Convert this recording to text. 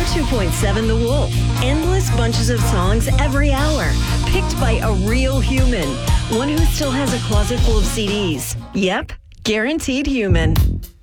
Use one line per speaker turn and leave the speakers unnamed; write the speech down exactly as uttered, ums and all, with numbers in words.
two point seven The Wolf. Endless bunches of songs every hour. Picked by a real human. One who still has a closet full of C Ds. Yep, guaranteed human.